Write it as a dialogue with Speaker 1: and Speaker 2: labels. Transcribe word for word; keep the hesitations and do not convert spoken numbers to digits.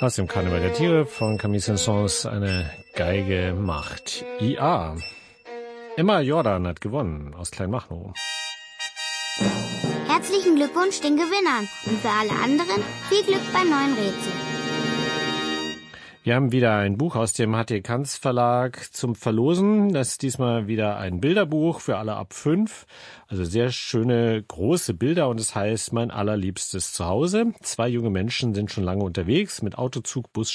Speaker 1: Aus dem Karneval der Tiere von Camille Saint-Saëns eine Geige macht I A. Emma Jordan hat gewonnen aus Kleinmachnow.
Speaker 2: Herzlichen Glückwunsch den Gewinnern und für alle anderen viel Glück beim neuen Rätsel.
Speaker 1: Wir haben wieder ein Buch aus dem H T Kanz Verlag zum Verlosen. Das ist diesmal wieder ein Bilderbuch für alle ab fünf. Also sehr schöne, große Bilder und es heißt Mein allerliebstes Zuhause. Zwei junge Menschen sind schon lange unterwegs mit Auto, Zug, Bus,